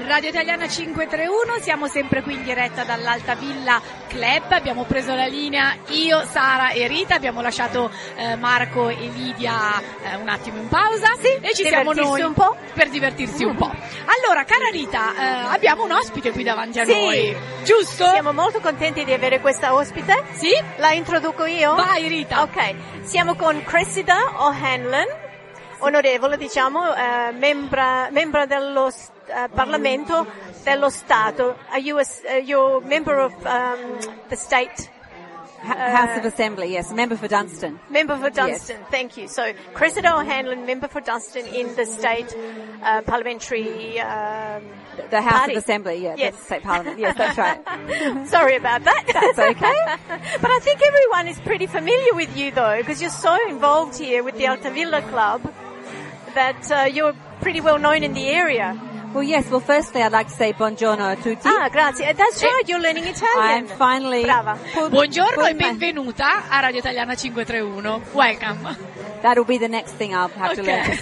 Radio Italiana 531, siamo sempre qui in diretta dall'Alta Villa Club, abbiamo preso la linea io, Sara e Rita, abbiamo lasciato Marco e Lidia un attimo in pausa e ci siamo noi un po'. per divertirsi un po'. Allora, cara Rita, abbiamo un ospite qui davanti a noi, giusto? Siamo molto contenti di avere questa ospite. Sì? La introduco io? Vai Rita. Ok, siamo con Cressida O'Hanlon, onorevole, diciamo, membra dello Parlamento dello Stato. Are you you're member of the state? House of Assembly, yes, member for Dunstan. Member for Dunstan, yes. Thank you. So, Cressida O'Hanlon, member for Dunstan in the state parliamentary the House party. of Assembly, yeah, yes. That's the state parliament. Yes, that's right. Sorry about that. That's okay. But I think everyone is pretty familiar with you, though, because you're so involved here with the Alta Villa Club that you're pretty well known in the area. Well, yes. Well, firstly, I'd like to say buongiorno a tutti. Ah, grazie. That's right. You're learning Italian. I'm finally... Brava. Buongiorno e benvenuta a Radio Italiana 531. Welcome. That'll be the next thing I'll have to learn to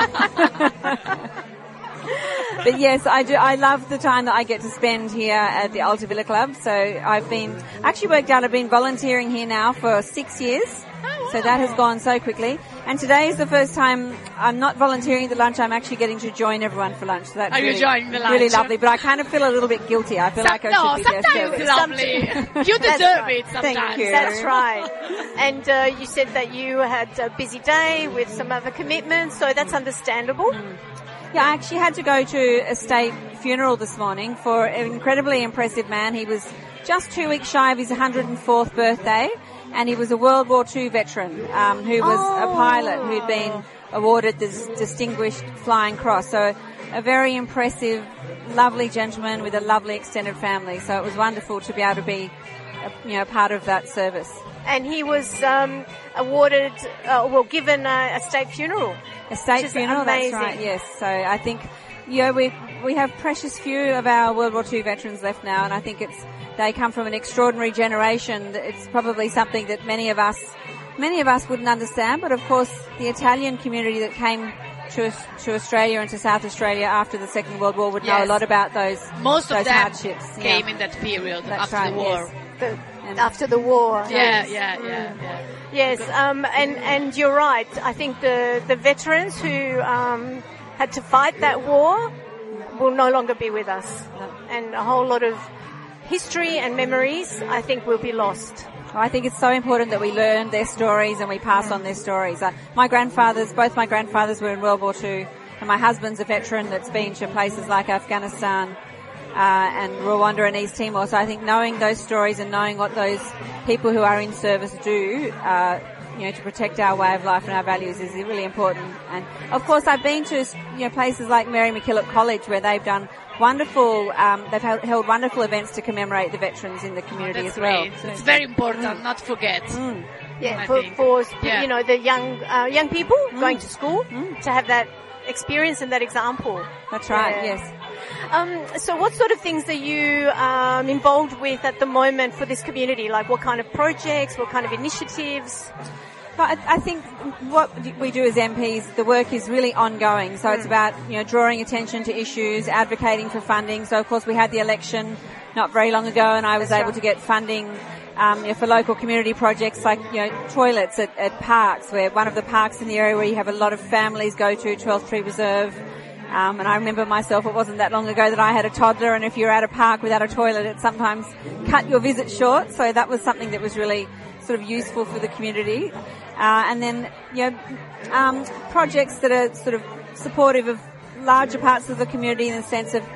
say. But yes, I do. I love the time that I get to spend here at the Alta Villa Club. So I've been volunteering here now for 6 years. Oh, wow. So that has gone so quickly. And today is the first time I'm not volunteering at the lunch. I'm actually getting to join everyone for lunch. So that's you joining the lunch? Really lovely. But I kind of feel a little bit guilty. I feel like I should be there serving. Lovely. You deserve it sometimes. Thank you. That's right. And you said that you had a busy day with some other commitments, so that's understandable. Yeah, I actually had to go to a state funeral this morning for an incredibly impressive man. He was just 2 weeks shy of his 104th birthday, and he was a World War II veteran who was a pilot who'd been awarded this Distinguished Flying Cross. So a very impressive, lovely gentleman with a lovely extended family. So it was wonderful to be able to be, part of that service. And he was awarded, given a state funeral. A state funeral, amazing. That's right, yes. So I think, we have precious few of our World War II veterans left now, and I think they come from an extraordinary generation. It's probably something that many of us wouldn't understand, but of course the Italian community that came to Australia and to South Australia after the Second World War would know a lot about those Most of them hardships. Came in that period That's after the war. Yes. After the war. Yeah. Yes, and you're right. I think the veterans who had to fight that war will no longer be with us. No. And a whole lot of history and memories, I think, will be lost. I think it's so important that we learn their stories and we pass on their stories. Both my grandfathers were in World War II, and my husband's a veteran that's been to places like Afghanistan and Rwanda and East Timor. So I think knowing those stories and knowing what those people who are in service do, to protect our way of life and our values is really important. And of course, I've been to places like Mary MacKillop College where they've done wonderful. They've held wonderful events to commemorate the veterans in the community as well. So it's very important not to forget. Yeah, for the young people going to school to have that experience and that example. That's right. Yes. So what sort of things are you involved with at the moment for this community? Like what kind of projects, what kind of initiatives? But I think what we do as MPs, the work is really ongoing. So it's about, drawing attention to issues, advocating for funding. So of course we had the election not very long ago, and I was able to get funding for local community projects like, toilets at parks, where one of the parks in the area where you have a lot of families go to, 12th Street Reserve. And I remember myself, it wasn't that long ago that I had a toddler, and if you're at a park without a toilet, it sometimes cut your visit short. So that was something that was really sort of useful for the community. And then, projects that are sort of supportive of larger parts of the community in the sense of,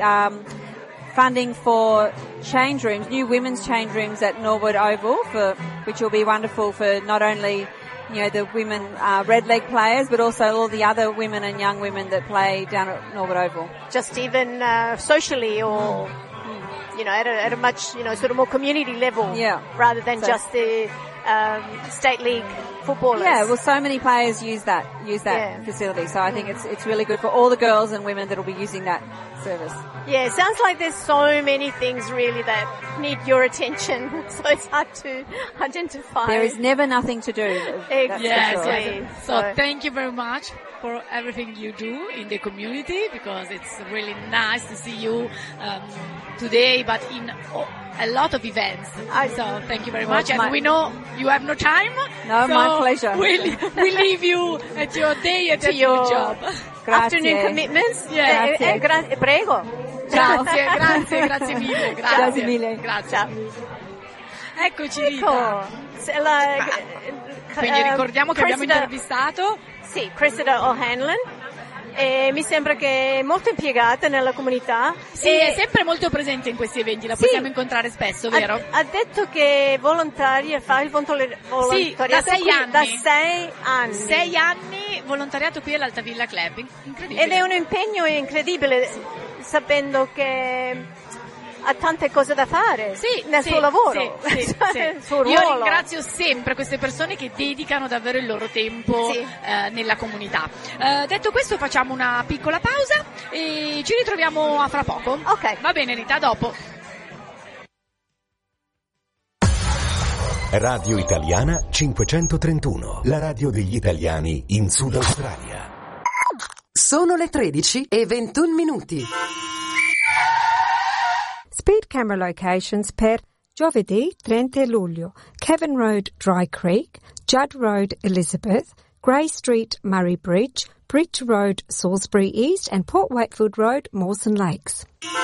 funding for change rooms, new women's change rooms at Norwood Oval, which will be wonderful for not only the women red leg players, but also all the other women and young women that play down at Norwood Oval. Just even socially or, at a much, sort of more community level. Yeah. Rather than just the state league footballers. Yeah, well, so many players use that facility. So I think it's really good for all the girls and women that will be using that service. Yeah, it sounds like there's so many things really that need your attention, so it's hard to identify. There is never nothing to do. Exactly. Yes. So thank you very much for everything you do in the community, because it's really nice to see you today, but in a lot of events. So thank you very much. And we know you have no time. No, so my pleasure. We leave you at your day and at your job. Afternoon commitments. Yeah. Prego. Grazie mille. Grazie mille. Grazie. Ciao. Eccoci, Rita. Quindi ricordiamo che abbiamo intervistato Cressida O'Hanlon. E mi sembra che è molto impiegata nella comunità. Sì, è sempre molto presente in questi eventi, la possiamo incontrare spesso, vero? Ha detto che è volontaria, fa il volontariato da 6 anni. Da 6 anni. 6 anni volontariato qui all'Altavilla Club, incredibile. Ed è un impegno incredibile, sapendo che ha tante cose da fare nel suo lavoro, nel suo ruolo. Io ringrazio sempre queste persone che dedicano davvero il loro tempo nella comunità. Detto questo, facciamo una piccola pausa e ci ritroviamo a fra poco. Ok. Va bene, Rita, a dopo. Radio Italiana 531, la radio degli italiani in Sud Australia. Sono le 13:21. Speed camera locations per Giovedì 30 luglio, Cavan Road Dry Creek, Judd Road Elizabeth, Grey Street Murray Bridge, Bridge Road Salisbury East and Port Wakefield Road Mawson Lakes.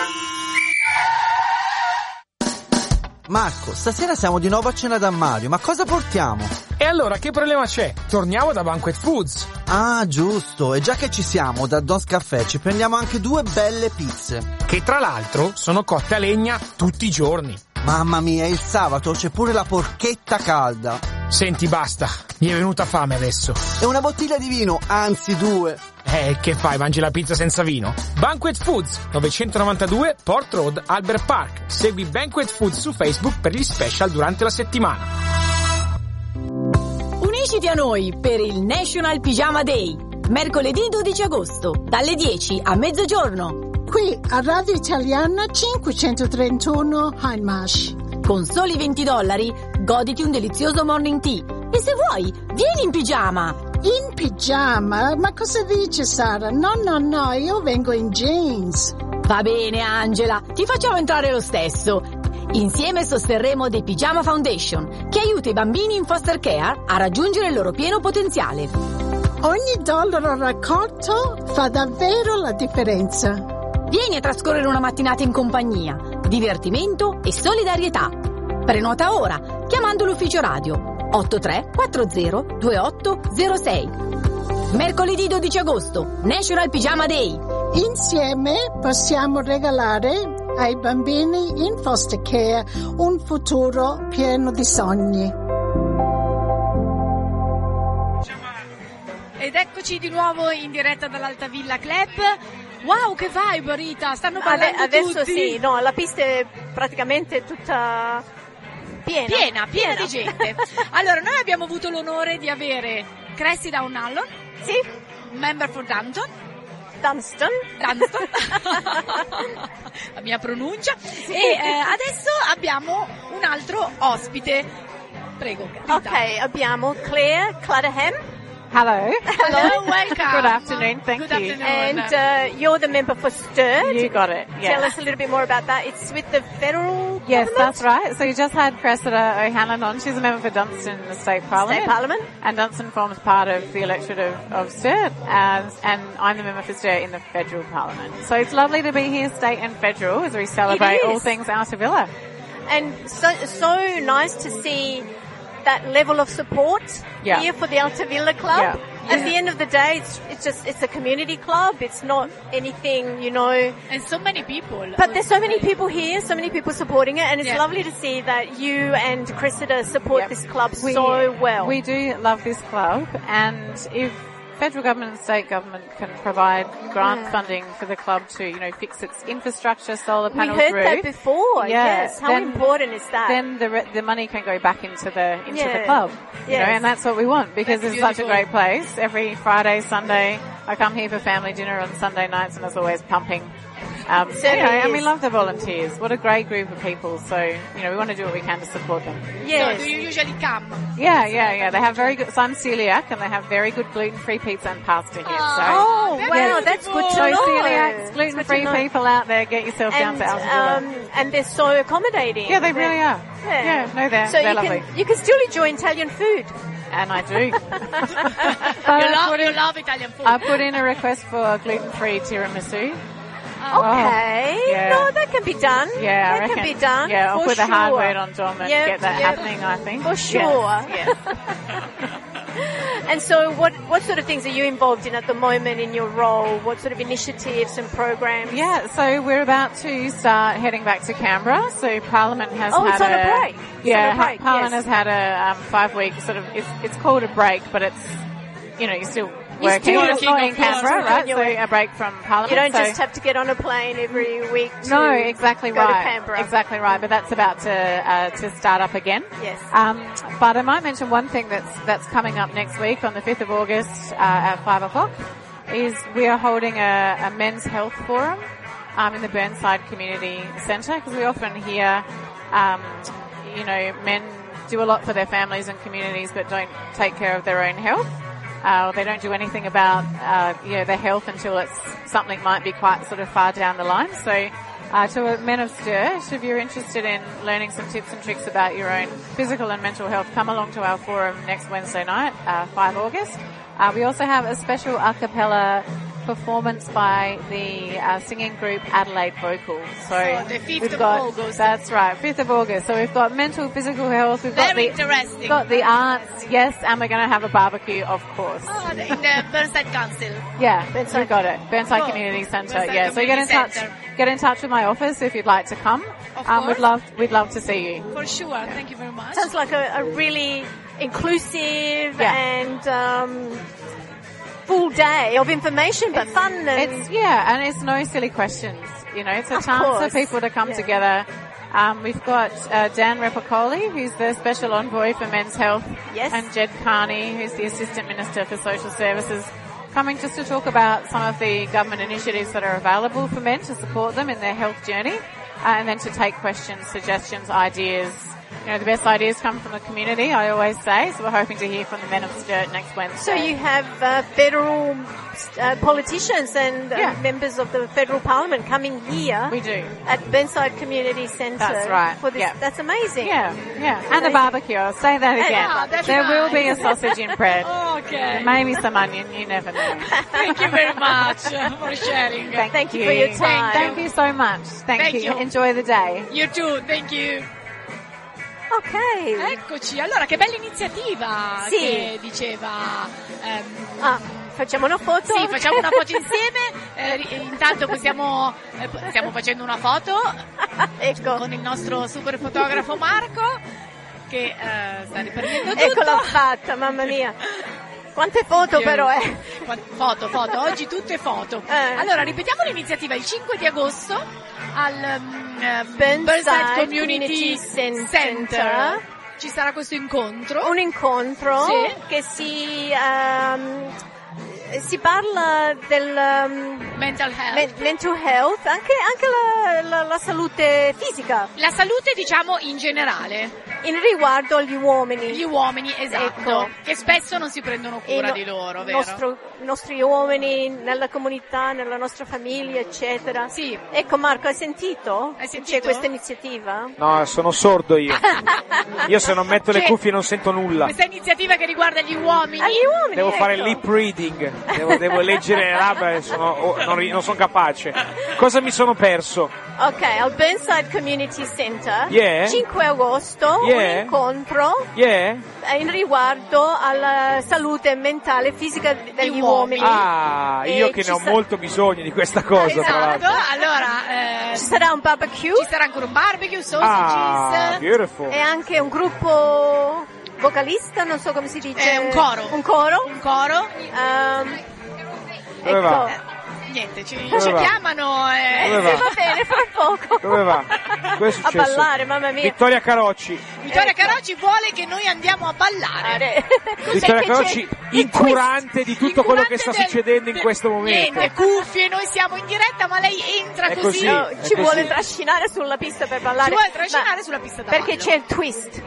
Marco, stasera siamo di nuovo a cena da Mario, ma cosa portiamo? E allora che problema c'è? Torniamo da Banquet Foods. Ah, giusto, e già che ci siamo, da Don's Caffè ci prendiamo anche 2 belle pizze. Che tra l'altro sono cotte a legna tutti i giorni. Mamma mia, il sabato c'è pure la porchetta calda. Senti, basta, mi è venuta fame adesso. E una bottiglia di vino, anzi 2. Che fai, mangi la pizza senza vino? Banquet Foods, 992 Port Road, Albert Park. Segui Banquet Foods su Facebook per gli special durante la settimana. Unisciti a noi per il National Pyjama Day, mercoledì 12 agosto, dalle 10 a mezzogiorno. Qui a Radio Italiana 531 Hindmarsh. Con soli $20 goditi un delizioso morning tea. E se vuoi, vieni in pigiama. In pigiama? Ma cosa dice Sara? No, io vengo in jeans. Va bene, Angela, ti facciamo entrare lo stesso. Insieme sosterremo The Pyjama Foundation, che aiuta i bambini in foster care a raggiungere il loro pieno potenziale. Ogni dollaro raccolto fa davvero la differenza. Vieni a trascorrere una mattinata in compagnia, divertimento e solidarietà. Prenota ora, chiamando l'ufficio radio 8340 2806. Mercoledì 12 agosto, National Pyjama Day. Insieme possiamo regalare ai bambini in foster care un futuro pieno di sogni. Ed eccoci di nuovo in diretta dall'Altavilla Club. Wow, che vibe, Rita, stanno ballando adesso tutti. La pista è praticamente tutta piena di gente. Allora, noi abbiamo avuto l'onore di avere Cressida O'Hanlon, member for Dunston, la mia pronuncia, e adesso abbiamo un altro ospite. Prego, Rita. Ok, abbiamo Claire Clutterham. Hello. Welcome. Good afternoon, thank Good you. afternoon. And you're the member for Stirred. You got it, yeah. Tell us a little bit more about that. It's with the federal Yes, government? that's right. So you just had Cressida O'Hanlon on. She's a member for Dunstan State Parliament. State Parliament. And Dunstan forms part of the electorate of Sturt. And I'm the member for Sturt in the federal parliament. So it's lovely to be here, state and federal, as we celebrate all things Altavilla. And so nice to see that level of support here for the Altavilla Club. At the end of the day, it's a community club. It's not anything, And so many people. But there's so many people here, so many people supporting it, and it's lovely to see that you and Cressida support this club so well. We do love this club, and if federal government and state government can provide grant funding for the club to, fix its infrastructure, solar panels, we heard roof. that before. Yes, how important is that? Then the money can go back into the club, and that's what we want, because it's such a great place. Every Friday, Sunday, I come here for family dinner on Sunday nights, and it's always pumping. And we love the volunteers. What a great group of people. So, we want to do what we can to support them. Yes. So do you usually come? Yeah. They have very good, so I'm celiac, and they have very good gluten-free pizza and pasta here. Wow, that's good to know. Celiacs, gluten-free people out there, get yourself down to Altamira. And they're so accommodating. Yeah, they really are. Yeah, they're lovely. You can still enjoy Italian food. And I do. You love Italian food. I put in a request for gluten-free tiramisu. Okay. Yeah. No, that can be done. Yeah, I reckon. Can be done. Yeah, I'll put sure. a hard word on Dom and get that happening, I think. For sure. Yes. And so what sort of things are you involved in at the moment in your role? What sort of initiatives and programs? Yeah, so we're about to start heading back to Canberra. So Parliament has had it's on a break. Parliament has had a 5-week sort of, it's called a break, but it's, you're still working in Canberra, right? So a break from Parliament. You don't just have to get on a plane every week to No, exactly go right. to Canberra. Exactly right, but that's about to start up again. Yes. But I might mention one thing that's coming up next week on the 5th of August at 5 o'clock is we are holding a men's health forum in the Burnside Community Centre, because we often hear, men do a lot for their families and communities but don't take care of their own health. They don't do anything about, their health until something might be quite sort of far down the line. So, to Men of Sturt, if you're interested in learning some tips and tricks about your own physical and mental health, come along to our forum next Wednesday night, 5 August. We also have a special a cappella performance by the singing group Adelaide Vocal. So the 5th of August. That's right, 5th of August. So we've got mental, physical health. We've got the arts, yes, and we're going to have a barbecue, of course. Oh, in the Burnside Council. Yeah, we've got it. Burnside Community Centre. Yeah, so get in touch with my office if you'd like to come. We'd love to see you. For sure. Thank you very much. Sounds like a really inclusive and full day of information, but fun. And it's no silly questions. It's a chance for people to come together. We've got Dan Repicoli, who's the Special Envoy for Men's Health, and Jed Carney, who's the Assistant Minister for Social Services, coming just to talk about some of the government initiatives that are available for men to support them in their health journey, and then to take questions, suggestions, ideas. The best ideas come from the community, I always say, so we're hoping to hear from the Men of Sturt next Wednesday. So you have federal politicians and members of the federal parliament coming here. We do. At Burnside Community Centre. That's right. For this. That's amazing. Yeah. And a barbecue, I'll say that again. There will be a sausage in bread. Okay. Maybe some onion, you never know. Thank you very much for sharing. Thank you for your time. Thank you so much. Thank you. Enjoy the day. You too, thank you. Ok. Eccoci, allora che bella iniziativa che diceva... facciamo una foto? Sì, facciamo una foto insieme, intanto stiamo facendo una foto con il nostro super fotografo Marco che sta riprendendo tutto. Eccola fatta, mamma mia. Quante foto però Foto, oggi tutte foto. Allora, ripetiamo l'iniziativa il 5 di agosto al Burnside Community Center. Ci sarà questo incontro. Un incontro che si parla del mental health, anche la salute fisica. La salute, diciamo, in generale. In riguardo agli uomini. Gli uomini, esatto. Che spesso non si prendono cura di loro, vero? I nostri uomini nella comunità, nella nostra famiglia, eccetera. Sì. Ecco Marco, hai sentito? C'è questa iniziativa? No, sono sordo io. Io se non metto le cuffie non sento nulla. Questa iniziativa che riguarda gli uomini. Devo fare lip reading. Devo leggere le labbra e non sono capace. Cosa mi sono perso? Ok, al Burnside Community Center, 5 agosto, un incontro in riguardo alla salute mentale e fisica degli uomini. Io che ne ho molto bisogno di questa cosa. Esatto, allora ci sarà un barbecue. Ci sarà ancora un barbecue, sausages. Beautiful. E anche un gruppo vocalista, non so come si dice. Un coro. Un coro. Dove va? niente, ci chiamano e... Va bene, fra poco. Dove va? Cosa è successo? A ballare, mamma mia. Vittoria Carocci. Vittoria Carocci vuole che noi andiamo a ballare. Vittoria Carocci incurante di tutto quello che sta succedendo in questo momento. Niente, cuffie, noi siamo in diretta, ma lei entra così. Ci vuole trascinare sulla pista per ballare. Ci vuole trascinare sulla pista da ballo. Perché c'è il twist.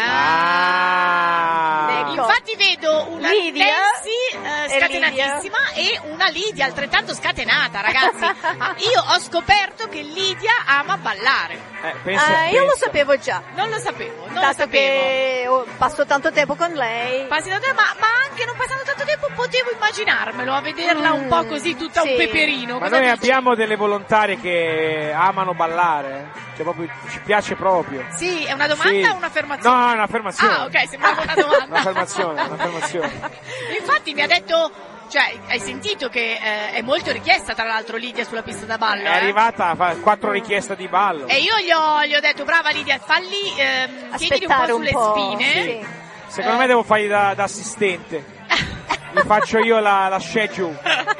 Infatti vedo una Lidia Nancy scatenatissima e una Lidia altrettanto scatenata, ragazzi. Io ho scoperto che Lidia ama ballare. Io lo sapevo già. Non lo sapevo, che passo tanto tempo con lei. Ma anche non passando tanto tempo potevo immaginarmelo a vederla un po' così tutta un peperino. Ma noi abbiamo delle volontarie che amano ballare, cioè proprio ci piace proprio. Sì, è una domanda o un'affermazione? No, è un'affermazione. Ah, ok, sembrava una domanda. un'affermazione. Infatti mi ha detto, cioè, hai sentito che è molto richiesta tra l'altro Lidia sulla pista da ballo. È arrivata a fare 4 richieste di ballo. E io gli ho detto, brava Lidia, falli, tienili un po' sulle spine. Sì. Secondo me devo fargli da assistente. Gli faccio io la schedule.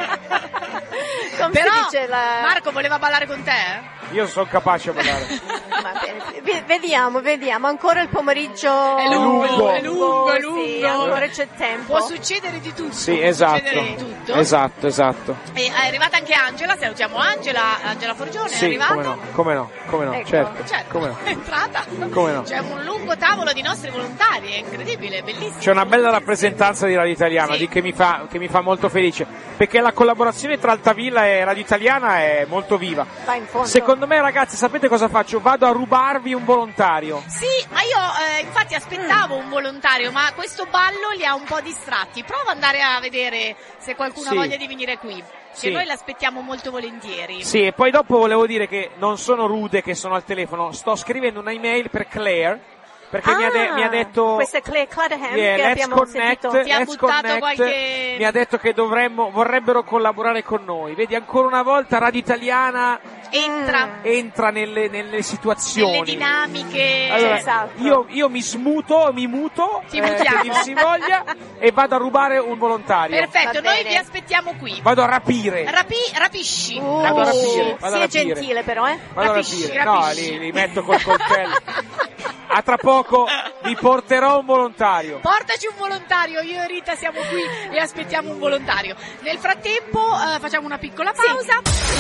Però Marco voleva ballare con te? Io sono capace a ballare. Vediamo, ancora il pomeriggio è lungo. Sì, ancora c'è tempo. Può succedere di tutto. Sì, esatto. Esatto. E è arrivata anche Angela, salutiamo Angela Forgione, sì, è arrivata? Come no, ecco, certo. Come no. È entrata. Come no. C'è un lungo tavolo di nostri volontari, è incredibile, bellissimo. C'è una bella rappresentanza di Radio Italiana, sì. che mi fa molto felice, perché la collaborazione tra Altavilla e Radio Italiana è molto viva. Va in fondo. Secondo me, ragazzi, sapete cosa faccio? Vado a rubarvi un volontario. Sì, ma io infatti aspettavo un volontario, ma questo ballo li ha un po' distratti. Prova ad andare a vedere se qualcuno ha voglia di venire qui. Che noi l'aspettiamo molto volentieri. Sì, e poi dopo volevo dire che non sono rude che sono al telefono, sto scrivendo una email per Claire, perché mi ha detto, questa è Claire Claderham, che abbiamo sentito. Ti ha buttato qualche... mi ha detto che vorrebbero collaborare con noi. Vedi, ancora una volta Radio Italiana entra nelle situazioni, nelle dinamiche. Allora, esatto. io mi muto, ti mutiamo, si voglia, e vado a rubare un volontario. Perfetto, noi vi aspettiamo qui. Vado a rapire. Rapisci. Vado a rapire. Sia gentile però, Rapisci. No, li metto col coltello. A tra poco vi porterò un volontario. Portaci un volontario, io e Rita siamo qui e aspettiamo un volontario. Nel frattempo facciamo una piccola pausa.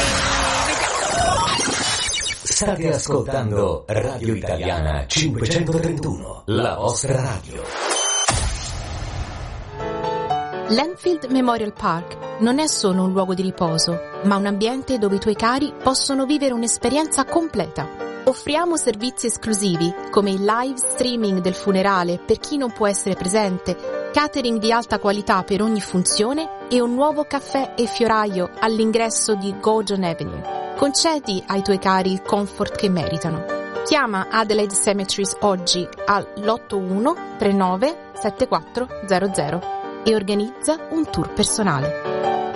State ascoltando Radio Italiana 531, la vostra radio. L'Enfield Memorial Park non è solo un luogo di riposo, ma un ambiente dove i tuoi cari possono vivere un'esperienza completa. Offriamo servizi esclusivi come il live streaming del funerale per chi non può essere presente, catering di alta qualità per ogni funzione e un nuovo caffè e fioraio all'ingresso di Gordon Avenue. Concedi ai tuoi cari il comfort che meritano. Chiama Adelaide Cemeteries oggi all'81 39 7400 e organizza un tour personale.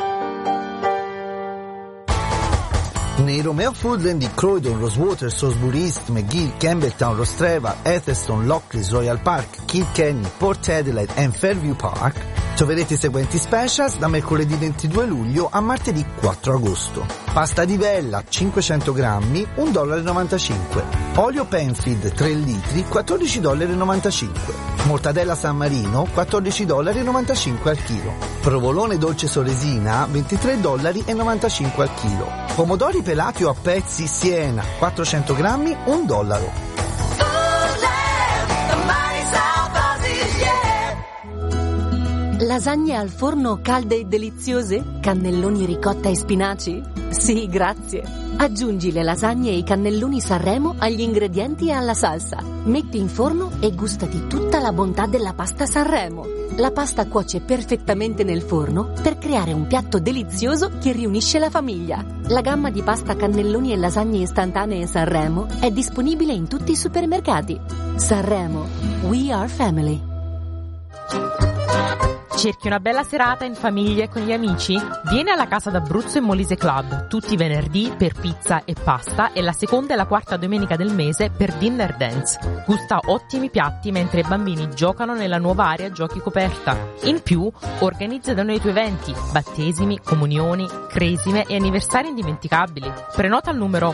Nei Romeo Foodland di Croydon, Rosewater, Salisbury East, McGill, Campbelltown, Rostreva, Etherston, Lockleys, Royal Park, Kilkenny, Port Adelaide e Fairview Park troverete i seguenti specials da mercoledì 22 luglio a martedì 4 agosto. Pasta di vella 500 grammi, $1,95. Olio Penfield 3 litri, $14,95. Mortadella San Marino, $14,95 al chilo. Provolone dolce Soresina, $23,95 al chilo. Pomodori pelati o a pezzi Siena, 400 grammi, $1. Lasagne al forno calde e deliziose? Cannelloni ricotta e spinaci? Sì, grazie. Aggiungi le lasagne e i cannelloni Sanremo agli ingredienti e alla salsa. Metti in forno e gustati tutta la bontà della pasta Sanremo. La pasta cuoce perfettamente nel forno per creare un piatto delizioso che riunisce la famiglia. La gamma di pasta cannelloni e lasagne istantanee Sanremo è disponibile in tutti i supermercati. Sanremo, we are family. Cerchi una bella serata in famiglia e con gli amici? Vieni alla Casa d'Abruzzo e Molise Club, tutti i venerdì per pizza e pasta e la seconda e la quarta domenica del mese per dinner dance. Gusta ottimi piatti mentre i bambini giocano nella nuova area giochi coperta. In più, organizza da noi i tuoi eventi, battesimi, comunioni, cresime e anniversari indimenticabili. Prenota al numero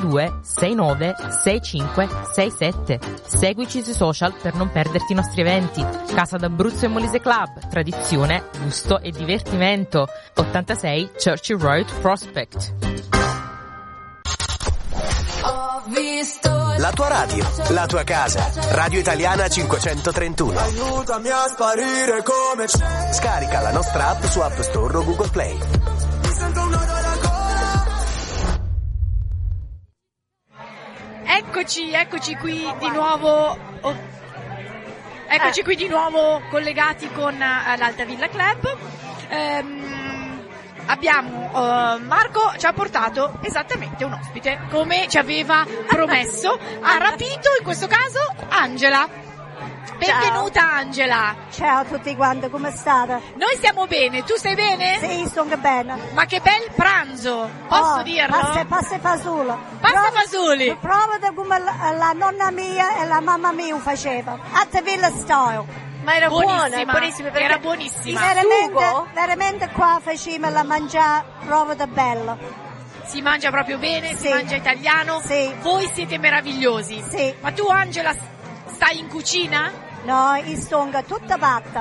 82696567. Seguici sui social per non perderti i nostri eventi. Casa d'Abruzzo e Molise Club, tradizione, gusto e divertimento. 86 Churchill Road, Prospect. La tua radio, la tua casa. Radio Italiana 531. Aiutami a sparire come c'è. Scarica la nostra app su App Store o Google Play. Mi sento un nodo alla gola. Eccoci qui di nuovo. Eccoci qui di nuovo collegati con l'Alta Villa Club. Abbiamo Marco ci ha portato esattamente un ospite come ci aveva promesso. Ha rapito in questo caso Angela. Benvenuta. Ciao. Angela. Ciao a tutti quanti, come state? Noi stiamo bene, tu stai bene? Sì, sto bene. Ma che bel pranzo, posso dirlo? Pasta e fagioli. Pasta e fagioli. Provate come la nonna mia e la mamma mia faceva. Alta Villa style. Ma era buonissima, buonissima. Era buonissima. Veramente qua facciamo la mangiare, provate bella. Si mangia proprio bene, sì. Si mangia italiano. Sì. Voi siete meravigliosi. Sì. Ma tu Angela stai in cucina? No, io sto tutta batta.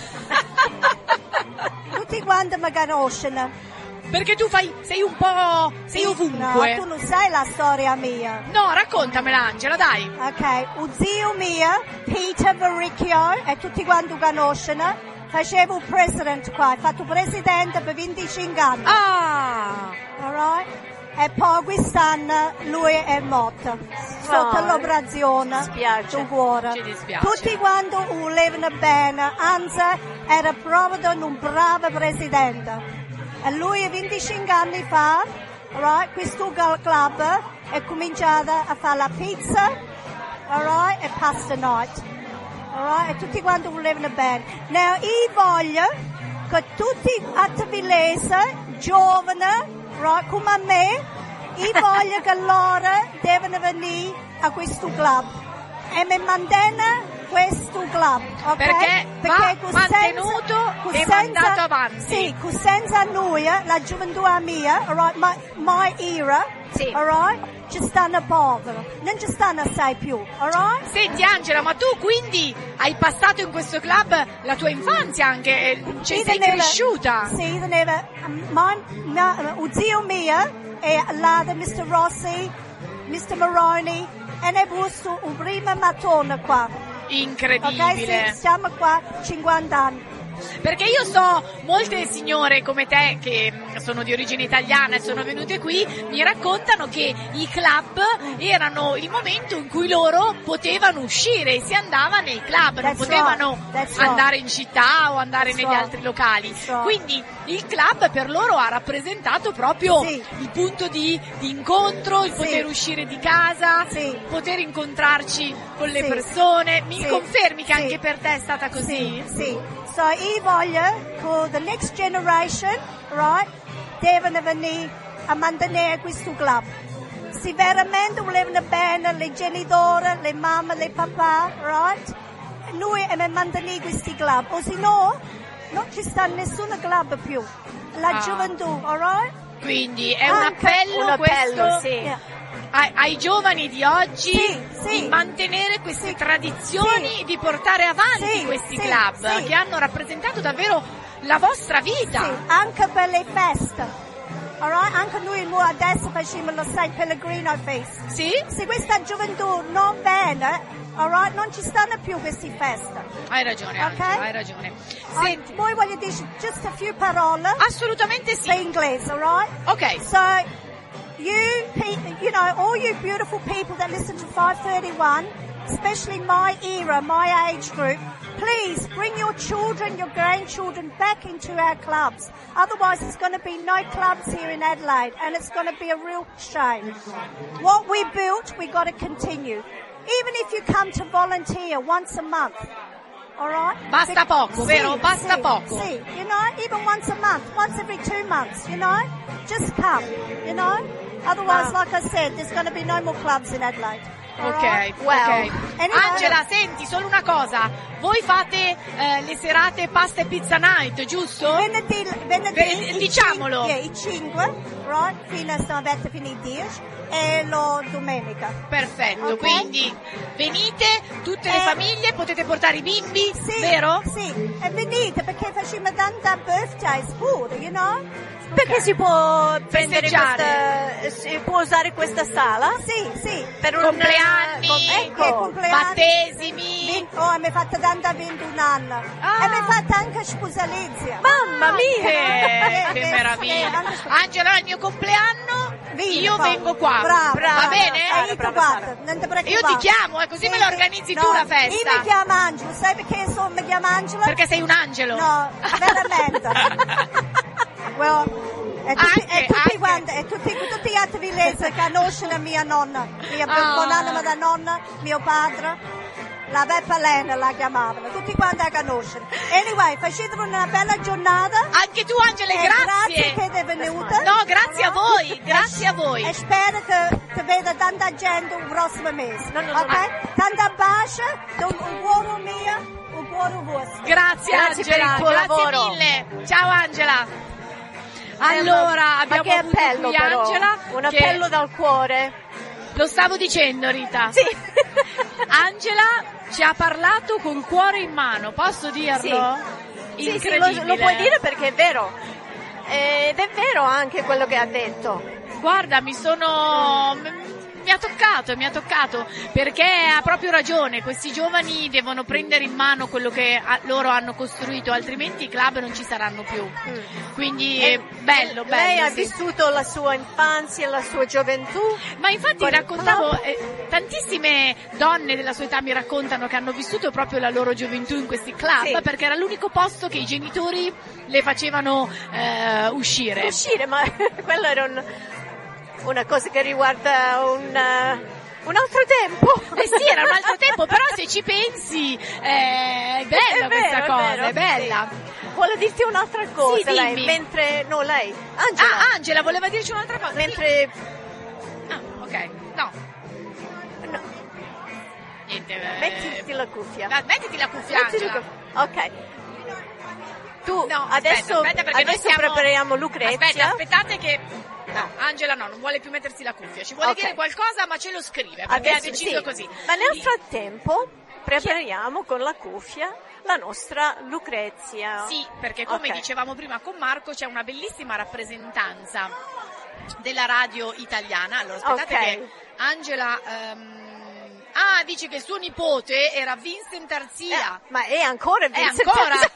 Tutti quanti mi conoscono. Perché tu sei un po'... sei ovunque. No, tu non sai la storia mia. No, raccontamela Angela, dai. Ok, un zio mio, Peter Verricchio, e tutti quanti conoscono, facevo il presidente qua, ha fatto presidente per 25 anni. Ah! Alright? E poi quest'anno lui è morto sotto l'operazione del cuore. Ci dispiace. Tutti quanti volevano bene, anzi era proprio un bravo presidente. E lui 25 anni fa, right, questo club è cominciato a fare la pizza, right, e pasta night. Right, e tutti quanti volevano bene. Now io voglio che tutti gli attivillesi giovani, right, come me, io voglio che loro devono venire a questo club e mi mantengono questo club, ok? Perché va mantenuto e mandato avanti. Sì, senza noi, la gioventù mia, right, my era, sì. Right, ci stanno poveri, non ci stanno assai più, alright? Senti Angela, ma tu quindi hai passato in questo club la tua infanzia anche, sei cresciuta? Sì, un zio mio e là di Mr. Rossi, Mr. Maroni, e ne busto un primo mattone qua. Incredibile. Ok, sì, siamo qua 50 anni. Perché io so molte signore come te che sono di origine italiana e sono venute qui, mi raccontano che i club erano il momento in cui loro potevano uscire, si andava nei club, non potevano andare in città o andare negli altri locali. Quindi il club per loro ha rappresentato proprio il punto di incontro, il poter uscire di casa, poter incontrarci con le persone. Mi confermi che anche per te è stata così? Sì. So io voglio che the next generation, right, devono venire a mantenere questo club. Se veramente volevano bene le genitori, le mamme, le papà, right, noi dobbiamo mantenere questi club, o se no non ci sta nessun club più. La gioventù, alright? Quindi è un appello questo? Sì. Ai giovani di oggi di mantenere queste tradizioni, di portare avanti questi club che hanno rappresentato davvero la vostra vita. Sì, anche per le feste. Alright? Anche noi adesso facciamo lo San Pellegrino Fest. Sì? Se questa gioventù non viene, alright, non ci stanno più queste feste. Hai ragione, okay? Hai ragione. Senti, poi voglio dire just a few parole. Assolutamente sì. In inglese, alright? Ok. So, you know, all you beautiful people that listen to 531, especially my era, my age group, please bring your children, your grandchildren back into our clubs. Otherwise, there's going to be no clubs here in Adelaide, and it's going to be a real shame. What we built, we got to continue. Even if you come to volunteer once a month, All right? Basta poco, vero? Basta sì, poco. Sì, you know, even once a month, once every 2 months, you know? Just come, you know? Otherwise, like I said, there's going to be no more clubs in Adelaide. Ok, well. Angela, senti, solo una cosa. Voi fate le serate pasta e pizza night, giusto? Venerdì diciamolo. I 5, right? Fino a finire 10 e lo domenica. Perfetto, Okay? quindi venite, tutte le famiglie, potete portare i bimbi, Sì, vero? Sì, e venite perché facciamo tanta birthdays pure, you know? Perché si può prendere festeggiare. si può usare questa sala? Sì. Per compleanni, compleanni, battesimi. Mi ha fatto tanta 21 anni. E mi ha fatto anche sposalizia. Mamma mia! Che meraviglia. Angela, al mio compleanno io vengo qua. Brava, va bene? Guarda, non ti preoccupare. Io ti chiamo, così me la organizzi tu la festa. Io mi chiamo Angelo, sai perché mi chiamo Angelo? Perché sei un angelo. No, veramente. Well, tutti gli altri villesi conoscono mia nonna, mia buonanima da nonna, mio padre, la Beppa Lena la chiamavano, tutti quanti la conoscono. Anyway, facete una bella giornata. Anche tu Angela, grazie. Grazie che sei venuta. No, grazie a voi, grazie a voi. E spero che veda tanta gente il prossimo mese. Ok? Tanta pace, un buono mio, un buono vostro. Grazie Angela, per il tuo lavoro. Grazie mille. Ciao Angela. Allora, abbiamo che avuto appello qui però, Angela. un appello dal cuore. Lo stavo dicendo, Rita. Sì. Angela ci ha parlato col cuore in mano, posso dirlo? Sì, Incredibile. lo puoi dire perché è vero. Ed è vero anche quello che ha detto. Guarda, mi ha toccato, perché ha proprio ragione, questi giovani devono prendere in mano quello che loro hanno costruito, altrimenti i club non ci saranno più. Quindi è bello. Lei ha sì. vissuto la sua infanzia, la sua gioventù. Ma infatti raccontavo, tantissime donne della sua età mi raccontano che hanno vissuto proprio la loro gioventù in questi club, perché era l'unico posto che i genitori le facevano uscire. Ma quello era una cosa che riguarda un altro tempo. Sì, era un altro tempo, però se ci pensi è bella questa cosa, è bella. Sì. Vuole dirti un'altra cosa, sì, lei, dimmi. lei, Angela. Angela voleva dirci un'altra cosa. Mentre... ok, no. Niente. Mettiti la cuffia. Mettiti la cuffia, Angela. Ok. Tu, no, adesso adesso prepariamo Lucrezia. Aspettate che... No, Angela non vuole più mettersi la cuffia. Ci vuole dire qualcosa, ma ce lo scrive, perché ha deciso così. Ma nel frattempo prepariamo con la cuffia la nostra Lucrezia. Sì, perché come dicevamo prima con Marco c'è una bellissima rappresentanza della radio italiana. Allora aspettate che Angela... dice che suo nipote era Vincent Arzia. Ma è ancora Vincent Arzia.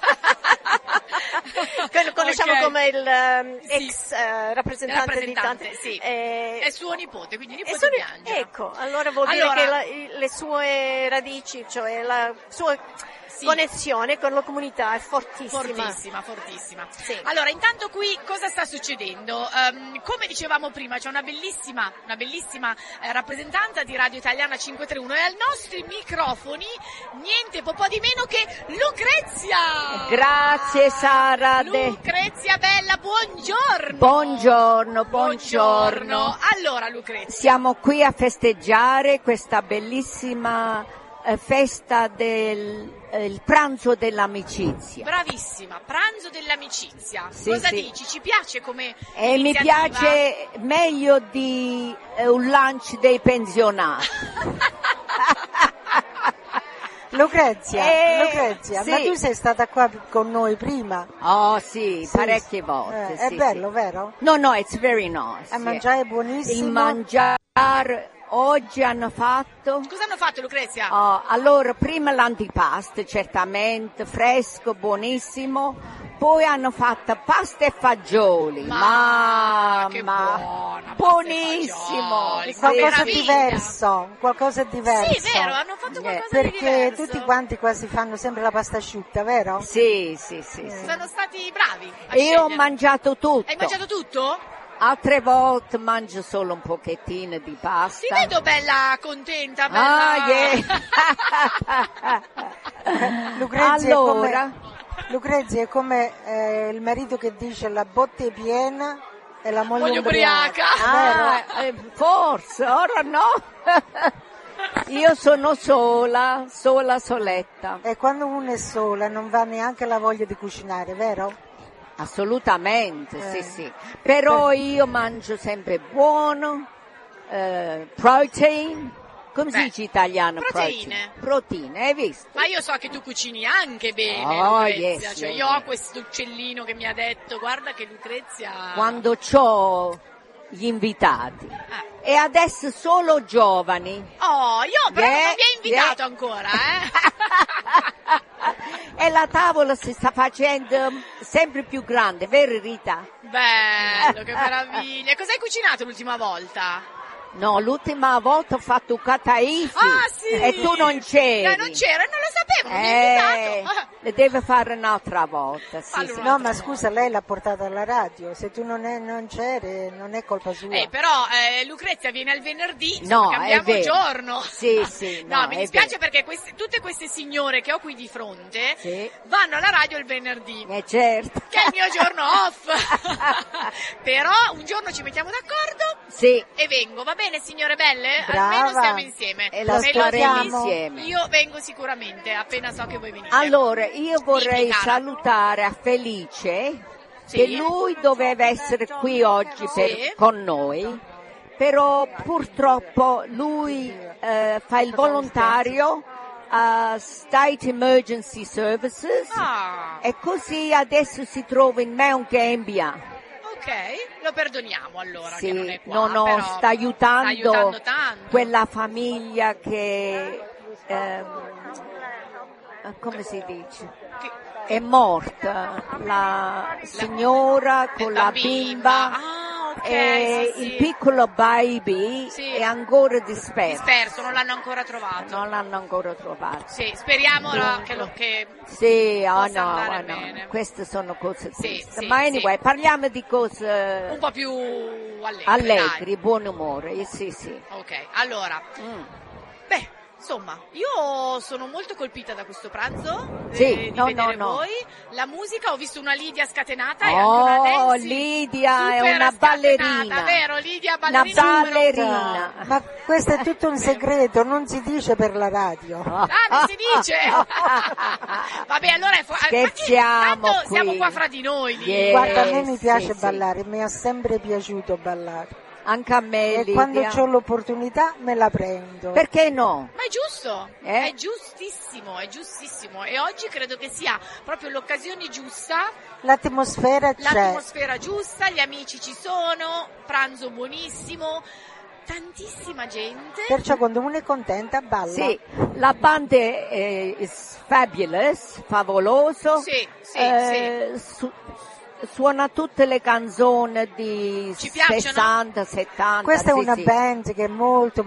Lo conosciamo come il ex rappresentante di tante. Sì. È suo nipote, quindi nipote di Angela. Ecco, allora vuol dire che le sue radici, cioè la sua connessione con la comunità è fortissima. Fortissima. Sì. Allora, intanto qui cosa sta succedendo? Come dicevamo prima, c'è una bellissima rappresentanza di Radio Italiana 531 e ai nostri microfoni niente po' di meno che Lucrezia. Grazie Sara. Lucrezia bella, buongiorno. Buongiorno. Allora Lucrezia, siamo qui a festeggiare questa bellissima festa del il pranzo dell'amicizia. Bravissima, pranzo dell'amicizia. Sì, cosa sì. dici? Ci piace come mi piace meglio di un lunch dei pensionati. Lucrezia, sì. ma tu sei stata qua con noi prima? Oh sì, parecchie volte. È sì, bello, sì. Vero? No, it's very nice. A mangiare è buonissimo. Il mangiare oggi hanno fatto... Cosa hanno fatto Lucrezia? Allora, prima l'antipasto, certamente, fresco, buonissimo. Poi hanno fatto pasta e fagioli. Che buona, buonissimo. Qualcosa diverso. Sì, vero, hanno fatto qualcosa perché di diverso. Perché tutti quanti qua si fanno sempre la pasta asciutta, vero? Sì. Sono stati bravi. Io ho mangiato tutto. Hai mangiato tutto? Altre volte mangio solo un pochettino di pasta. Ti vedo bella contenta, bella... Lucrezia è come il marito che dice la botte è piena e la moglie ubriaca. Forse, ora no. Io sono soletta. E quando uno è sola non va neanche la voglia di cucinare, vero? Assolutamente, sì. Però io mangio sempre buono, protein. Come si dice in italiano? Proteine, hai visto? Ma io so che tu cucini anche bene, Lucrezia. Cioè, io ho questo uccellino che mi ha detto, guarda che Lucrezia... Quando c'ho gli invitati. E adesso solo giovani. Oh, io però non mi hai invitato ancora, E la tavola si sta facendo sempre più grande, vero Rita? Bello, che meraviglia. Cosa hai cucinato l'ultima volta? No, l'ultima volta ho fatto un cataifi. Ah, sì! E tu non c'eri. Non c'ero, non lo sapevo, non mi hai invitato. Le deve fare un'altra volta. Sì. No, ma scusa, lei l'ha portata alla radio. Se tu non c'eri, non è colpa sua. Però Lucrezia viene al venerdì, no, cambiamo giorno. Sì. No, mi dispiace perché tutte queste signore che ho qui di fronte vanno alla radio il venerdì. Certo. Che è il mio giorno off. Però un giorno ci mettiamo d'accordo e vengo, va bene signore belle? Brava. Almeno stiamo insieme. E lo staremo insieme. Io vengo sicuramente, appena so che voi venite. Allora, io vorrei salutare a Felice, che lui doveva essere qui oggi con noi, però purtroppo lui fa il volontario a State Emergency Services e così adesso si trova in Mount Gambier. Ok, lo perdoniamo allora che non è qua, però sta aiutando tanto. Quella famiglia che come si dice? È morta la signora con la bimba. E il piccolo baby è ancora disperso. Non l'hanno ancora trovato. Sì, speriamo che possa andare bene. Queste sono cose tristi. Ma anyway, parliamo di cose un po' più allegri, buon umore. Sì. Ok, allora. Insomma, io sono molto colpita da questo pranzo di vedere voi. La musica, ho visto una Lidia scatenata e anche una Nancy Lidia è una ballerina. Vero, Lidia ballerina. Una ballerina. Ma questo è tutto un segreto, non si dice per la radio. Non si dice. Vabbè, allora scherziamo qui. Siamo qua fra di noi. Guarda, a me mi piace ballare, mi è sempre piaciuto ballare. Anche a me, e Lidia. Quando ho l'opportunità me la prendo. Perché no? Ma è giusto, è giustissimo e oggi credo che sia proprio l'occasione giusta. L'atmosfera c'è. L'atmosfera giusta, gli amici ci sono, pranzo buonissimo, tantissima gente. Perciò quando uno è contenta balla. Sì, la band è fabulous, favoloso. Sì. Suona tutte le canzoni di 60, 70. Questa è una band che è molto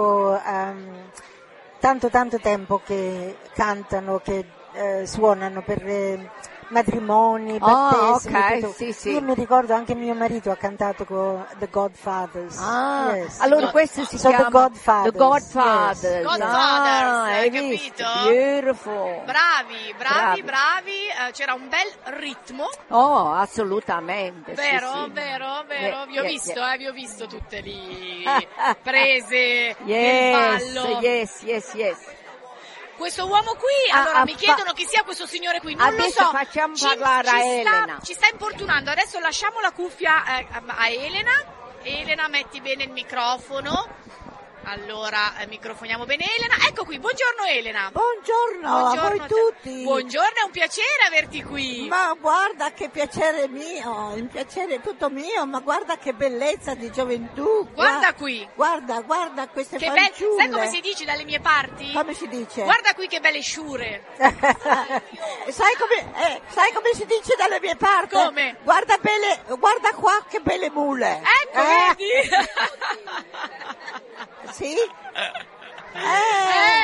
tanto tempo che cantano, che suonano per matrimoni, battesimi. Sì. Io mi ricordo anche mio marito ha cantato con The Godfathers. Allora questo si chiama The Godfathers. The Godfathers. Yes. Godfathers, hai capito? Visto? Beautiful. Bravi. C'era un bel ritmo. Oh, assolutamente. Vero. Vi ho visto tutte lì prese nel ballo. Yes. Questo uomo qui, allora mi chiedono chi sia questo signore qui, non lo so. Facciamo parlare a Elena. Ci sta importunando, adesso lasciamo la cuffia a Elena. Elena, metti bene il microfono. Allora, microfoniamo bene Elena. Ecco qui, buongiorno Elena. Buongiorno a voi tutti. Buongiorno, è un piacere averti qui. Ma guarda che piacere mio, il piacere è tutto mio, ma guarda che bellezza di gioventù. Guarda qui. Guarda queste che fanciulle. Sai come si dice dalle mie parti? Come si dice? Guarda qui che belle sciure. Sai come si dice dalle mie parti? Come? Guarda qua che belle mule. Ecco, vedi? Sì? Ognuno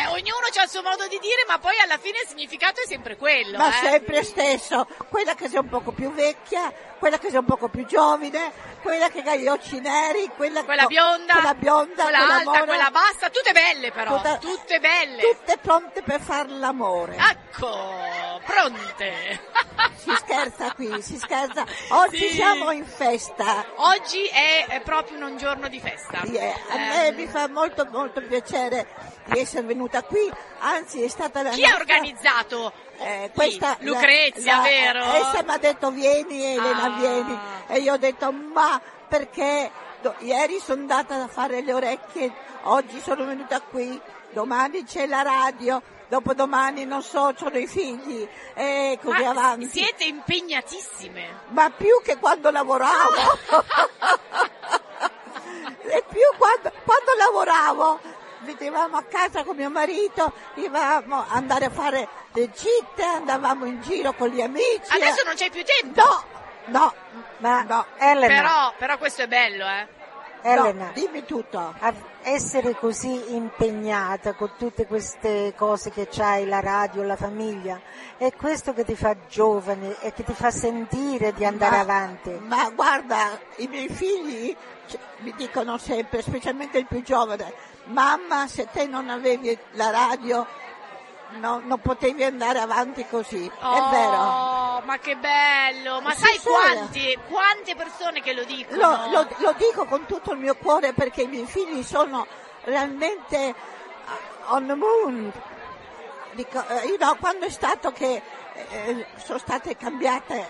c'ha il suo modo di dire, ma poi alla fine il significato è sempre quello. Ma sempre stesso, quella che sei un poco più vecchia, quella che sei un poco più giovane, quella che ha gli occhi neri, quella bionda, quella alta, mora, quella bassa, tutte belle però, tutte belle. Tutte pronte per fare l'amore. Ecco, pronte. Si scherza qui, si scherza. Oggi siamo in festa. Oggi è proprio un giorno di festa. A me mi fa molto molto piacere di essere venuta qui, anzi è stata la Chi ha organizzato? Questa Lucrezia, vero? Essa mi ha detto vieni Elena, vieni, e io ho detto ma perché ieri sono andata a fare le orecchie, oggi sono venuta qui, domani c'è la radio, dopodomani non so, c'ho i figli e così avanti. Siete impegnatissime. Ma più che quando lavoravo. E più quando lavoravo, vedevamo a casa con mio marito, dovevamo andare a fare le gite, andavamo in giro con gli amici. Adesso non c'è più tempo. No, Elena. Però questo è bello, Elena, no, dimmi tutto. Essere così impegnata con tutte queste cose che c'hai, la radio, la famiglia, è questo che ti fa giovane e che ti fa sentire di andare avanti. Ma guarda, i miei figli mi dicono sempre, specialmente il più giovane, mamma, se te non avevi la radio non potevi andare avanti così. È vero. Ma che bello, ma sai quante persone che lo dicono? Lo dico con tutto il mio cuore, perché i miei figli sono realmente on the moon. Dico, quando è stato che sono state cambiate,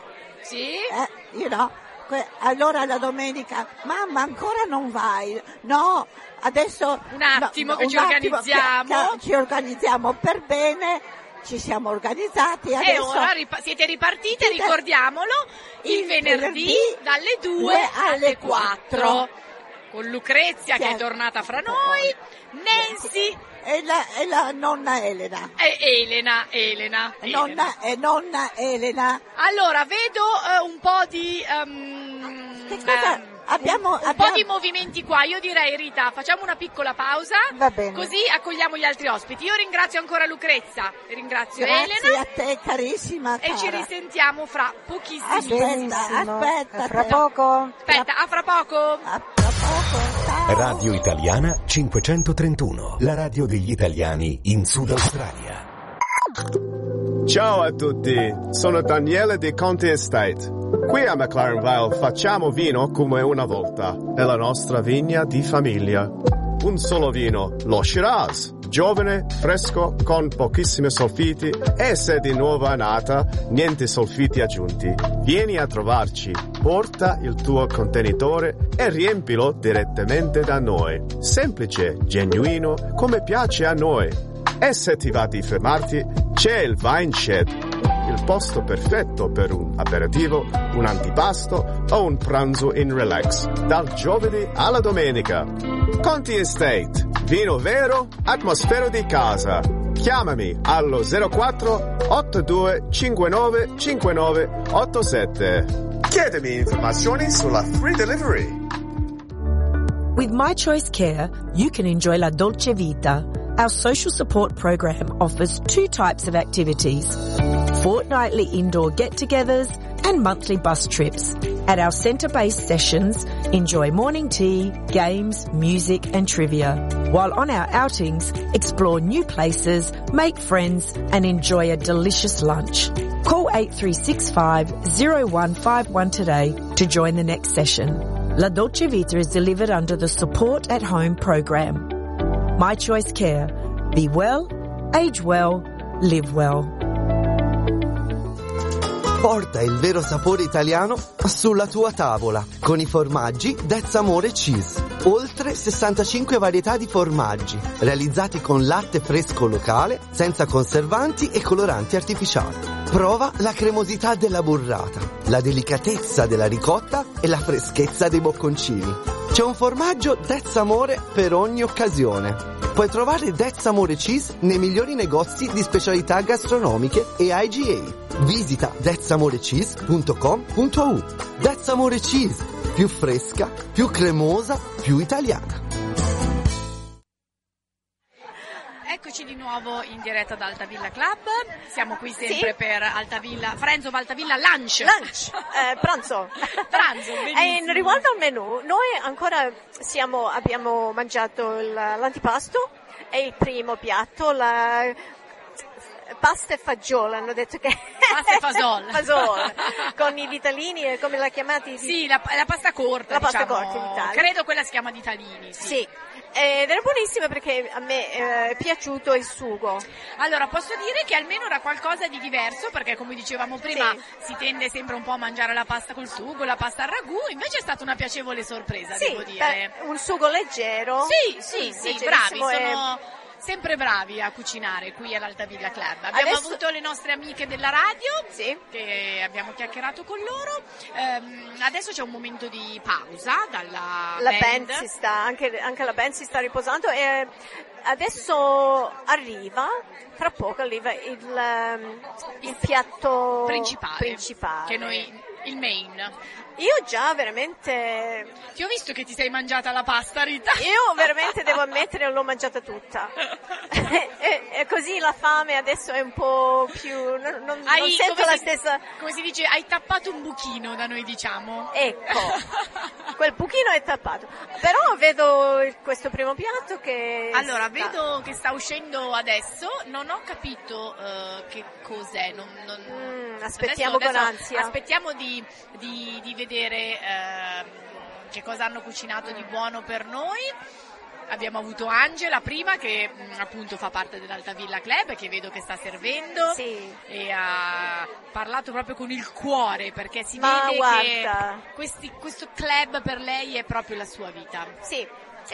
allora la domenica, mamma ancora non vai? No, adesso un attimo che ci organizziamo. Ci organizziamo per bene, ci siamo organizzati. Adesso e ora siete ripartite, ricordiamolo, il venerdì dalle 2 alle 4 con Lucrezia che è tornata fra noi, Nancy e la nonna Elena. Elena. Nonna Elena. Allora, vedo un po' di che cosa? Abbiamo un po' di movimenti qua. Io direi, Rita, facciamo una piccola pausa. Va bene. Così accogliamo gli altri ospiti. Io ringrazio ancora Lucrezia, ringrazio Grazie Elena. A te, carissima cara. E ci risentiamo fra pochissimi. Aspetta. A fra poco. Aspetta, a fra poco. Ciao. Radio Italiana 531, la radio degli italiani in Sud Australia. Ciao a tutti, sono Daniele di Conti Estate. Qui a McLaren Vale facciamo vino come una volta, nella nostra vigna di famiglia. Un solo vino, lo Shiraz, giovane, fresco, con pochissimi solfiti e se di nuova annata, niente solfiti aggiunti. Vieni a trovarci, porta il tuo contenitore e riempilo direttamente da noi. Semplice, genuino, come piace a noi. E se ti va di fermarti, c'è il Wine Shed, il posto perfetto per un aperitivo, un antipasto o un pranzo in relax, dal giovedì alla domenica. Conti Estate, vino vero, atmosfera di casa. Chiamami allo 04 82 59 59 87. Chiedimi informazioni sulla free delivery. With My Choice Care, you can enjoy La Dolce Vita. Our social support program offers 2 types of activities: fortnightly indoor get-togethers and monthly bus trips. At our centre-based sessions, enjoy morning tea, games, music and trivia. While on our outings, explore new places, make friends and enjoy a delicious lunch. Call 8365 0151 today to join the next session. La Dolce Vita is delivered under the Support at Home program. My Choice Care. Be well, age well, live well. Porta il vero sapore italiano sulla tua tavola con i formaggi Dezzamore Cheese. Oltre 65 varietà di formaggi realizzati con latte fresco locale, senza conservanti e coloranti artificiali. Prova la cremosità della burrata, la delicatezza della ricotta e la freschezza dei bocconcini. C'è un formaggio Dezzamore per ogni occasione. Puoi trovare Dezzamore Cheese nei migliori negozi di specialità gastronomiche e IGA. Visita dezzamorecheese.com.au. Dezzamore Cheese, più fresca, più cremosa, più italiana. Eccoci di nuovo in diretta da Altavilla Club, siamo qui sempre per Altavilla, Friends of Altavilla Lunch. Pranzo. Benissimo. In riguardo al menù, noi ancora abbiamo mangiato l'antipasto e il primo piatto, la pasta e fagioli, hanno detto che pasta e fasol con i ditalini, come la chiamate? Sì, la pasta corta, la pasta corta in Italia. Credo quella si chiama ditalini. Sì. Ed era buonissima perché a me è piaciuto il sugo. Allora, posso dire che almeno era qualcosa di diverso, perché come dicevamo prima si tende sempre un po' a mangiare la pasta col sugo, la pasta al ragù, invece è stata una piacevole sorpresa, devo dire. Un sugo leggero. Sì, bravi, sono sempre bravi a cucinare qui all'Altavilla Club. Abbiamo avuto le nostre amiche della radio, che abbiamo chiacchierato con loro. Adesso c'è un momento di pausa dalla band si sta, anche la band si sta riposando e adesso tra poco arriva il piatto principale che il main. Io già veramente... Ti ho visto che ti sei mangiata la pasta, Rita. Io veramente devo ammettere, l'ho mangiata tutta. e così la fame adesso è un po' più... Non sento la stessa... Come si dice, hai tappato un buchino, da noi diciamo. Ecco, quel buchino è tappato. Però vedo questo primo piatto che... Allora, vedo che sta uscendo adesso, non ho capito che cos'è. Aspettiamo con ansia. Aspettiamo di vedere che cosa hanno cucinato di buono per noi. Abbiamo avuto Angela prima che appunto fa parte dell'Altavilla Club, che vedo che sta servendo e ha parlato proprio con il cuore, perché si vede che questo club per lei è proprio la sua vita. Sì.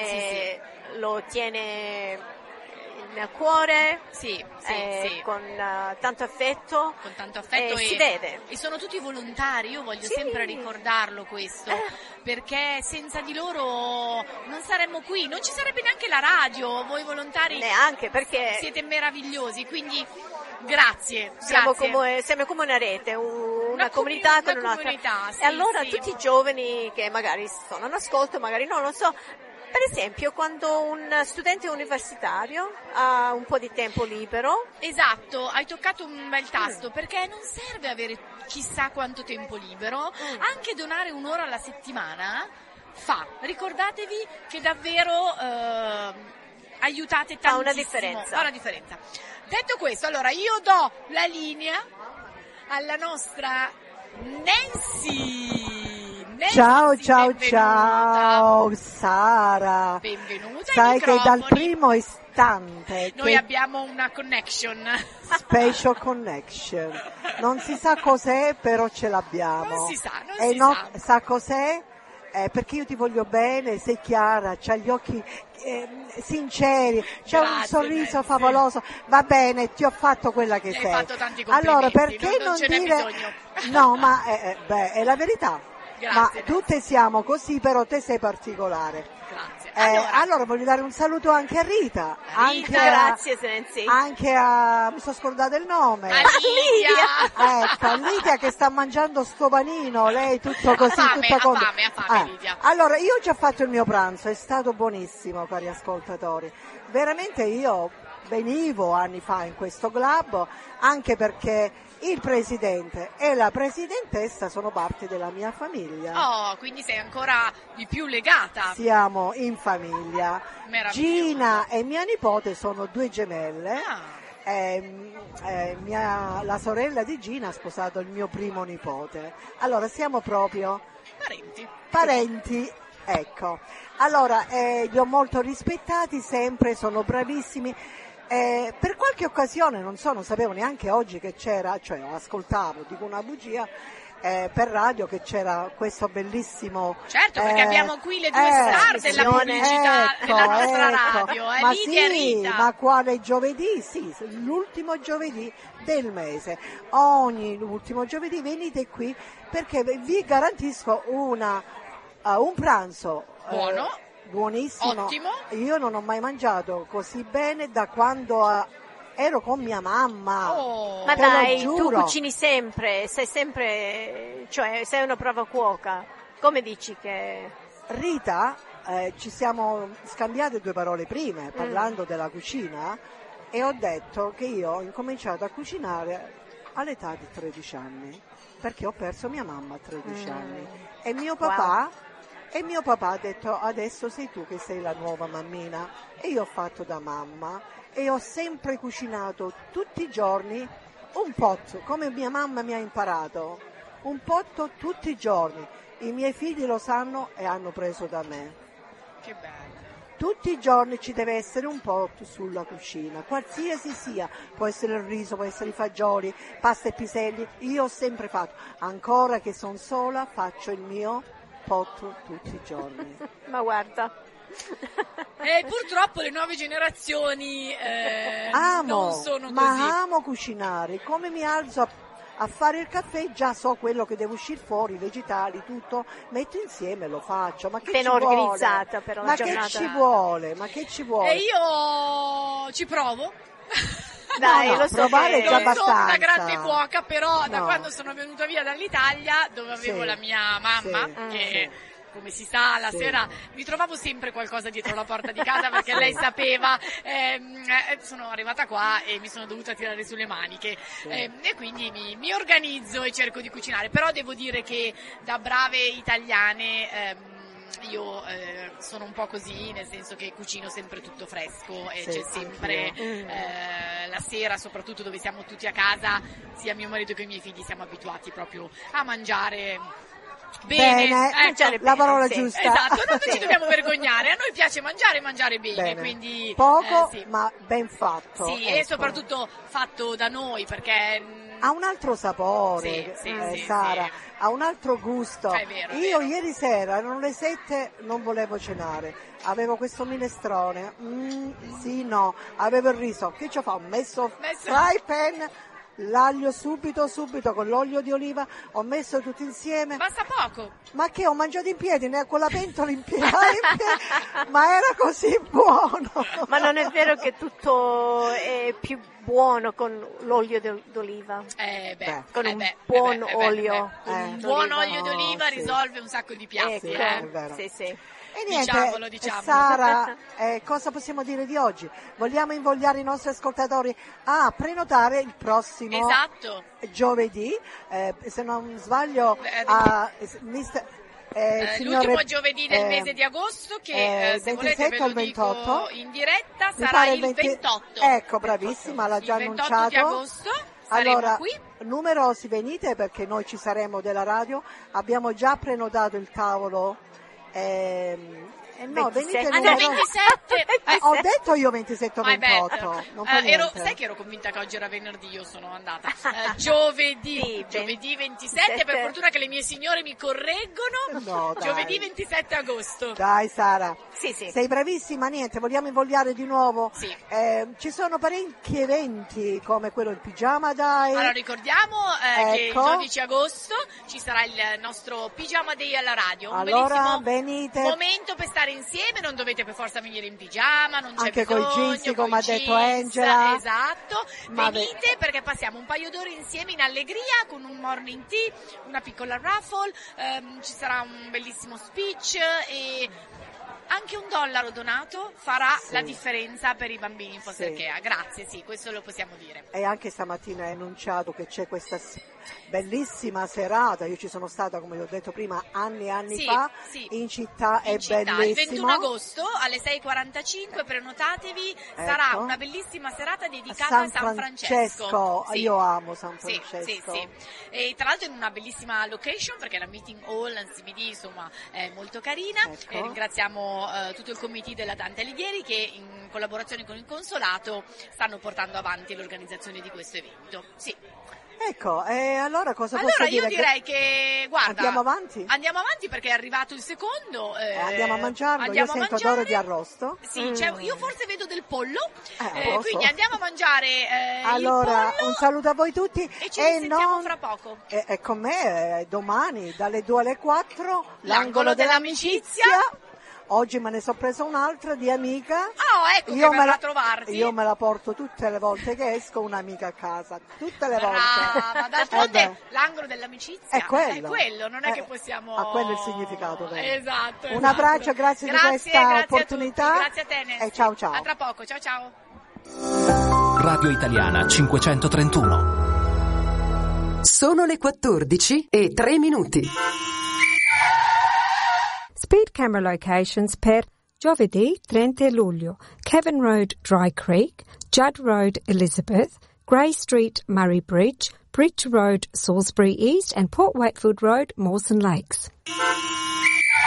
Lo tiene nel cuore, con tanto affetto, e si vede. E sono tutti volontari, io voglio sempre ricordarlo questo, perché senza di loro non saremmo qui, non ci sarebbe neanche la radio, voi volontari neanche, perché siete meravigliosi, quindi grazie. Siamo come una rete, una comunità con un'altra. E allora tutti i giovani che magari sono in ascolto, magari non lo so. Per esempio, quando un studente universitario ha un po' di tempo libero. Esatto, hai toccato un bel tasto, perché non serve avere chissà quanto tempo libero, anche donare un'ora alla settimana ricordatevi che davvero aiutate tantissimo. Fa una differenza. Detto questo, allora io do la linea alla nostra Nancy. Ciao Sara. Benvenuta. Sai che dal primo istante noi abbiamo una connection. Special connection. Non si sa cos'è, però ce l'abbiamo. Non si sa. Sa cos'è? Perché io ti voglio bene, sei chiara, c'hai gli occhi sinceri, c'è un sorriso favoloso, va bene, ti ho fatto quella che sei. Hai fatto tanti complimenti, allora perché non ce dire n'è bisogno. No, ma è la verità. Grazie, ma tutte siamo così, però te sei particolare. Grazie. Allora voglio dare un saluto anche a Rita. Grazie Sensi. Anche a... mi sono scordata il nome. A Lidia. Ecco, Lidia che sta mangiando sto panino, lei tutto così, ha fame Lidia. Allora, io ho già fatto il mio pranzo, è stato buonissimo, cari ascoltatori. Veramente io venivo anni fa in questo club, anche perché il presidente e la presidentessa sono parte della mia famiglia. Oh, quindi sei ancora di più legata. Siamo in famiglia. Gina e mia nipote sono due gemelle. La sorella di Gina ha sposato il mio primo nipote. Allora siamo proprio parenti. Ecco. Allora li ho molto rispettati sempre, sono bravissimi. Per qualche occasione, non sapevo neanche oggi che c'era, cioè ascoltavo, dico una bugia, per radio che c'era questo bellissimo... Certo, perché abbiamo qui le due star della pubblicità della nostra radio, ma Lidia e Rita. Ma quale giovedì? Sì, l'ultimo giovedì del mese. Ogni ultimo giovedì venite qui perché vi garantisco un pranzo buonissimo. Ottimo. Io non ho mai mangiato così bene da quando ero con mia mamma. Ma dai, tu cucini sempre, sei sei una brava cuoca. Come dici che... Rita, ci siamo scambiate due parole prima, parlando della cucina, e ho detto che io ho incominciato a cucinare all'età di 13 anni, perché ho perso mia mamma a 13 anni e mio papà ha detto adesso sei tu che sei la nuova mammina, e io ho fatto da mamma e ho sempre cucinato tutti i giorni un pot, come mia mamma mi ha imparato, un pot tutti i giorni. I miei figli lo sanno e hanno preso da me. Che bello. Tutti i giorni ci deve essere un pot sulla cucina, qualsiasi sia, può essere il riso, può essere i fagioli, pasta e piselli. Io ho sempre fatto, ancora che sono sola, faccio il mio pot tutti i giorni. Ma guarda. Purtroppo le nuove generazioni non sono così. Ma amo cucinare, come mi alzo a fare il caffè già so quello che deve uscire fuori, i vegetali, tutto, metto insieme e lo faccio. Ma che ben ci organizzata vuole? per la ma giornata. Che ci vuole? E io ci provo. Dai, no, lo so provare che è già non sono abbastanza. una grande cuoca, però da quando sono venuta via dall'Italia, dove avevo la mia mamma, che come si sa la sera mi trovavo sempre qualcosa dietro la porta di casa, perché lei sapeva, sono arrivata qua e mi sono dovuta tirare sulle maniche, e quindi mi organizzo e cerco di cucinare, però devo dire che da brave italiane io sono un po' così, nel senso che cucino sempre tutto fresco e c'è sempre la sera, soprattutto dove siamo tutti a casa, sia mio marito che i miei figli siamo abituati proprio a mangiare bene, la parola giusta. Esatto, non ci dobbiamo vergognare, a noi piace mangiare bene. Quindi poco ma ben fatto. Sì, ecco. E soprattutto fatto da noi, perché ha un altro sapore, Sara, ha un altro gusto. È vero, io ieri sera erano le 7, non volevo cenare, avevo questo minestrone, avevo il riso, che ci ho fatto? Ho messo fry pan, l'aglio subito con l'olio di oliva, ho messo tutto insieme. Basta poco. Ma che ho mangiato in piedi, con la pentola in piedi, ma era così buono. Ma non è vero che tutto è più buono con l'olio d'oliva? Con un buon olio. Un buon olio d'oliva risolve un sacco di piatti. È vero. Sì. E niente, diciamolo. Sara, cosa possiamo dire di oggi? Vogliamo invogliare i nostri ascoltatori a prenotare il prossimo giovedì, se non sbaglio, l'ultimo giovedì del mese di agosto, che se volete ve lo dico in diretta, sarà il 28. Ecco, bravissima, l'ha già annunciato. Il 28 di agosto saremo qui. Numerosi venite, perché noi ci saremo della radio, abbiamo già prenotato il tavolo. No, venite 27. Ho detto io 27 o 28. Sai che ero convinta che oggi era venerdì, io sono andata. Giovedì 27, per fortuna che le mie signore mi correggono. No, giovedì 27 agosto. Dai Sara, sì. Sei bravissima, niente, vogliamo invogliare di nuovo. Sì. Ci sono parecchi eventi come quello del Pigiama Day. Allora ricordiamo che il 12 agosto ci sarà il nostro Pigiama Day alla radio. Un allora venite. Momento per stare insieme, non dovete per forza venire in pigiama, non c'è anche bisogno. Anche con i jeans, come ha detto Angela. Esatto, venite perché passiamo un paio d'ore insieme in allegria con un morning tea, una piccola raffle, ci sarà un bellissimo speech e anche $1 donato farà la differenza per i bambini in foster care. Grazie, questo lo possiamo dire. E anche stamattina è annunciato che c'è questa bellissima serata, io ci sono stata, come vi ho detto prima, anni fa, in città, è bellissimo. Il 21 agosto alle 6:45 prenotatevi, sarà una bellissima serata dedicata a San Francesco. Io amo San Francesco. Sì. E tra l'altro in una bellissima location, perché la meeting hall in CBD insomma è molto carina. E ringraziamo tutto il committee della Dante Alighieri che in collaborazione con il consolato stanno portando avanti l'organizzazione di questo evento. Sì. Ecco, allora cosa posso dire? Allora io direi che, guarda, andiamo avanti perché è arrivato il secondo. Andiamo a mangiarlo, io sento odore di arrosto. Sì, io forse vedo del pollo, quindi andiamo a mangiare allora, il pollo. Un saluto a voi tutti e ci risentiamo fra poco. E con me domani dalle 2 alle 4 l'angolo dell'amicizia. Oggi me ne sono presa un'altra di amica. Ecco io che verrà a trovarti. Io me la porto tutte le volte che esco un'amica a casa, tutte le volte. Ma d'altronde l'angolo dell'amicizia è quello, non è che possiamo... Ha quello il significato vero. Esatto. Un abbraccio, grazie di questa opportunità. Grazie a te, e ciao. A tra poco, ciao. Radio Italiana 531. Sono le 14:03. Speed camera locations per giovedì 30 luglio, Cavan Road, Dry Creek, Judd Road, Elizabeth, Grey Street, Murray Bridge, Bridge Road, Salisbury East, and Port Wakefield Road, Mawson Lakes.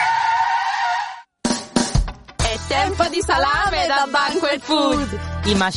È tempo di salame da Banquet Food!